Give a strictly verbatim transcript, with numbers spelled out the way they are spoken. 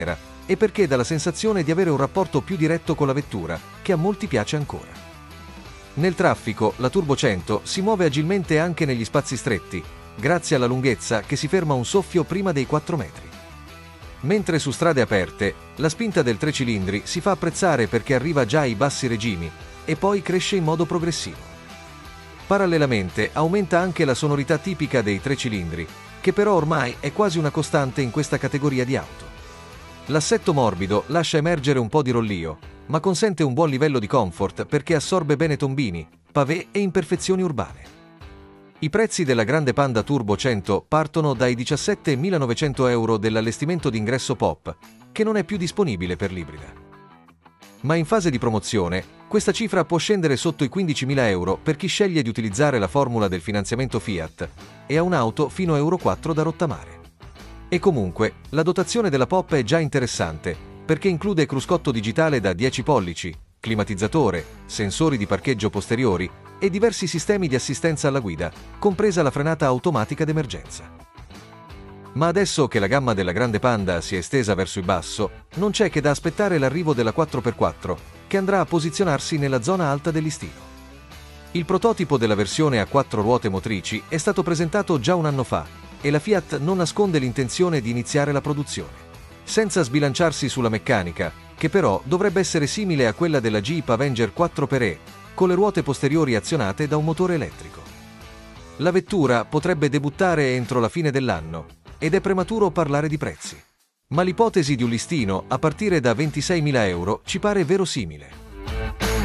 e perché dà la sensazione di avere un rapporto più diretto con la vettura, che a molti piace ancora. Nel traffico, la Turbo cento si muove agilmente anche negli spazi stretti, grazie alla lunghezza che si ferma a un soffio prima dei quattro metri. Mentre su strade aperte, la spinta del tre cilindri si fa apprezzare perché arriva già ai bassi regimi e poi cresce in modo progressivo. Parallelamente aumenta anche la sonorità tipica dei tre cilindri, che però ormai è quasi una costante in questa categoria di auto. L'assetto morbido lascia emergere un po' di rollio, ma consente un buon livello di comfort perché assorbe bene tombini, pavé e imperfezioni urbane. I prezzi della Grande Panda Turbo cento partono dai diciassettemilanovecento euro dell'allestimento d'ingresso Pop, che non è più disponibile per l'ibrida. Ma in fase di promozione, questa cifra può scendere sotto i quindicimila euro per chi sceglie di utilizzare la formula del finanziamento Fiat e ha un'auto fino a Euro quattro da rottamare. E comunque, la dotazione della Pop è già interessante, perché include cruscotto digitale da dieci pollici, climatizzatore, sensori di parcheggio posteriori e diversi sistemi di assistenza alla guida, compresa la frenata automatica d'emergenza. Ma adesso che la gamma della Grande Panda si è estesa verso il basso, non c'è che da aspettare l'arrivo della quattro per quattro, che andrà a posizionarsi nella zona alta del listino. Il prototipo della versione a quattro ruote motrici è stato presentato già un anno fa e la Fiat non nasconde l'intenzione di iniziare la produzione, senza sbilanciarsi sulla meccanica, che però dovrebbe essere simile a quella della Jeep Avenger quattro per E, con le ruote posteriori azionate da un motore elettrico. La vettura potrebbe debuttare entro la fine dell'anno, ed è prematuro parlare di prezzi. Ma l'ipotesi di un listino a partire da ventiseimila euro ci pare verosimile.